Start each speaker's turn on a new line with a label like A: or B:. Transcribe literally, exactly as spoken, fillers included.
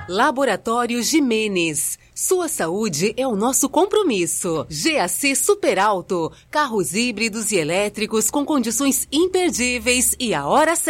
A: Laboratório Jimenez. Sua saúde é o nosso compromisso. G A C Super Alto. Carros híbridos e elétricos com condições imperdíveis e a hora certa.